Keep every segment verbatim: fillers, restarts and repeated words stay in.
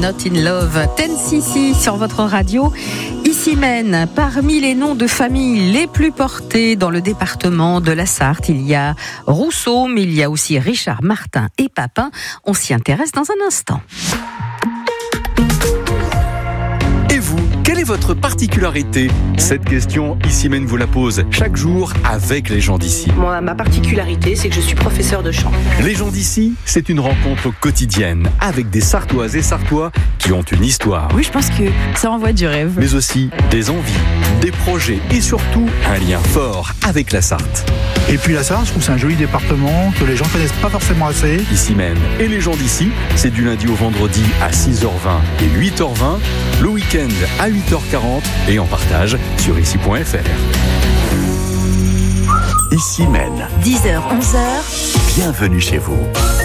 Not in Love. ten Cc sur votre radio. Ici Maine, parmi les noms de famille les plus portés dans le département de la Sarthe, il y a Rousseau, mais il y a aussi Richard, Martin et Papin. On s'y intéresse dans un instant. Et vous, quelle est votre particularité ? Cette question, Ici Maine vous la pose chaque jour avec les gens d'ici. Moi, ma particularité, c'est que je suis professeur de chant. Les gens d'ici, c'est une rencontre quotidienne avec des Sartoises et Sartois qui ont une histoire. Oui, je pense que ça envoie du rêve. Mais aussi des envies, des projets et surtout un lien fort avec la Sarthe. Et puis la Sarthe, je trouve que c'est un joli département que les gens ne connaissent pas forcément assez. Ici Maine et les gens d'ici, c'est du lundi au vendredi à six heures vingt et huit heures vingt, le week-end à huit heures quarante et en partage sur ici point f r. Ici Maine. dix heures, onze heures. Bienvenue chez vous.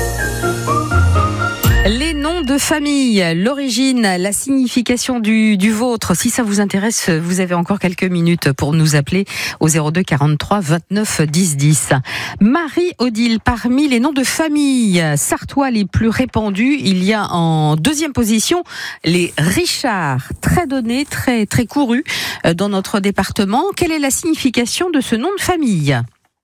Les noms de famille, l'origine, la signification du, du vôtre. Si ça vous intéresse, vous avez encore quelques minutes pour nous appeler au zéro deux quarante-trois vingt-neuf dix dix. Marie-Odile, parmi les noms de famille sartois les plus répandus, il y a en deuxième position les Richard, très donnés, très, très courus dans notre département. Quelle est la signification de ce nom de famille ?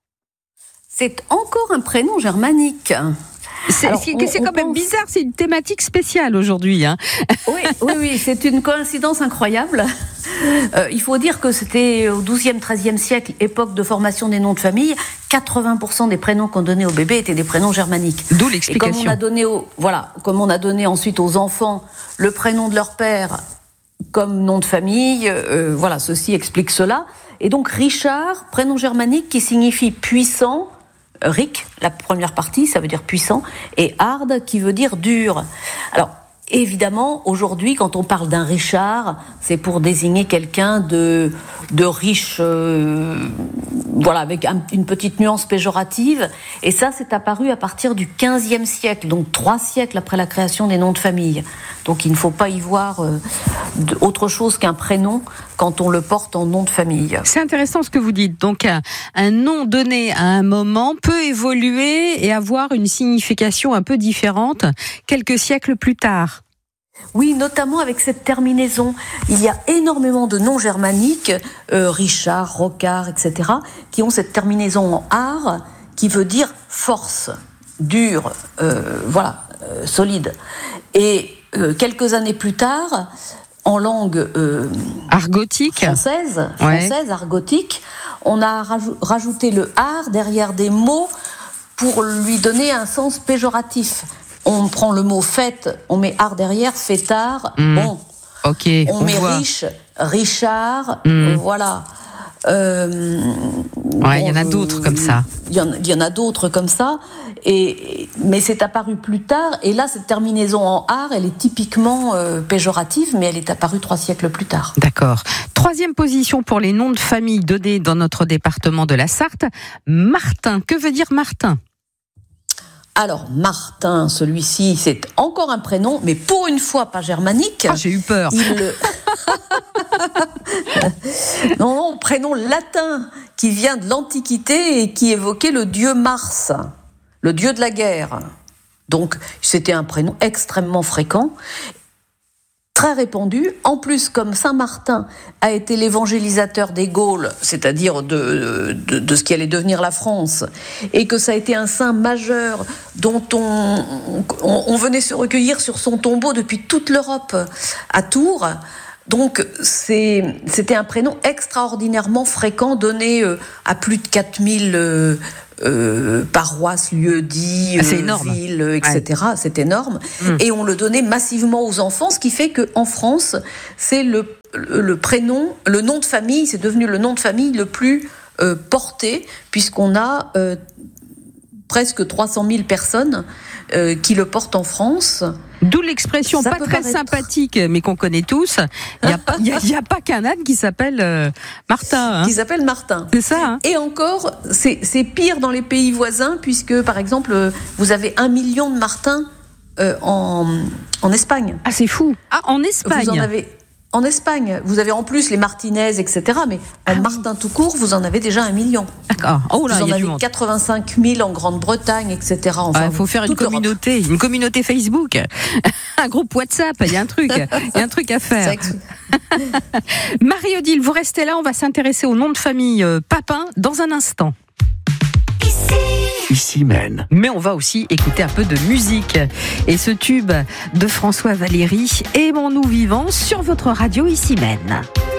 C'est encore un prénom germanique. C'est, Alors, c'est, on, c'est on quand même pense... bizarre, c'est une thématique spéciale aujourd'hui. Hein. Oui, oui, oui, c'est une coïncidence incroyable. Euh, il faut dire que c'était au douzième, treizième siècle, époque de formation des noms de famille. quatre-vingts pour cent des prénoms qu'on donnait aux bébés étaient des prénoms germaniques. D'où l'explication. Et comme on a donné, au, voilà, comme on a donné ensuite aux enfants le prénom de leur père comme nom de famille, euh, voilà, ceci explique cela. Et donc Richard, prénom germanique qui signifie puissant. Rick, la première partie, ça veut dire puissant, et hard, qui veut dire dur. Alors, évidemment, aujourd'hui, quand on parle d'un Richard, c'est pour désigner quelqu'un de, de riche, euh, voilà, avec un, une petite nuance péjorative. Et ça, c'est apparu à partir du quinzième siècle, donc trois siècles après la création des noms de famille. Donc, il ne faut pas y voir euh, autre chose qu'un prénom quand on le porte en nom de famille. C'est intéressant ce que vous dites. Donc, un, un nom donné à un moment peut évoluer et avoir une signification un peu différente quelques siècles plus tard. Oui, notamment avec cette terminaison. Il y a énormément de noms germaniques, euh, Richard, Rocard, et cetera, qui ont cette terminaison en art, qui veut dire force, dur, euh, voilà, euh, solide. Et euh, quelques années plus tard, en langue euh, argotique, française, française, ouais. argotique, on a rajou- rajouté le art derrière des mots pour lui donner un sens péjoratif. On prend le mot fête, on met art derrière, fêtard, mmh. bon. Ok. On, on met voit. riche, Richard, mmh. voilà. Euh, ouais, il bon, y en a d'autres comme ça. Il y, y en a d'autres comme ça. Et, mais c'est apparu plus tard. Et là, cette terminaison en art, elle est typiquement euh, péjorative, mais elle est apparue trois siècles plus tard. D'accord. Troisième position pour les noms de famille donnés dans notre département de la Sarthe. Martin. Que veut dire Martin ? Alors, Martin, celui-ci, c'est encore un prénom, mais pour une fois pas germanique. Ah, j'ai eu peur. Il... non, non, prénom latin qui vient de l'Antiquité et qui évoquait le dieu Mars, le dieu de la guerre. Donc, c'était un prénom extrêmement fréquent, très répandu. En plus, comme Saint Martin a été l'évangélisateur des Gaules, c'est-à-dire de, de, de ce qui allait devenir la France, et que ça a été un saint majeur dont on, on, on venait se recueillir sur son tombeau depuis toute l'Europe, à Tours. Donc, c'est, c'était un prénom extraordinairement fréquent, donné euh, à plus de quatre mille euh, euh, paroisses, lieux-dits, euh, villes, et cetera. Ouais. C'est énorme. Mmh. Et on le donnait massivement aux enfants, ce qui fait qu'en France, c'est le, le, le prénom, le nom de famille, c'est devenu le nom de famille le plus euh, porté, puisqu'on a euh, presque trois cent mille personnes euh, qui le portent en France. D'où l'expression ça pas très paraître... sympathique, mais qu'on connaît tous. Il n'y a, a, a pas qu'un âne qui s'appelle euh, Martin. Hein. Qui s'appelle Martin. C'est ça. Hein. Et encore, c'est, c'est pire dans les pays voisins, puisque, par exemple, vous avez un million de Martins euh, en, en Espagne. Ah, c'est fou. Ah, en Espagne. Vous en avez... En Espagne, vous avez en plus les Martinez, et cetera. Mais en ah, Martin oui. tout court, vous en avez déjà un million. D'accord. Oh là, vous en y a avez du monde. quatre-vingt-cinq mille en Grande-Bretagne, et cetera. Enfin, il ah, faut faire une communauté, une communauté Facebook, un groupe WhatsApp. Il y a un truc, il y a un truc à faire. Marie-Odile, vous restez là. On va s'intéresser au nom de famille euh, Papin dans un instant. Ici Mène. Mais on va aussi écouter un peu de musique. Et ce tube de François Valéry, Aimons-nous vivants, sur votre radio Ici Mène.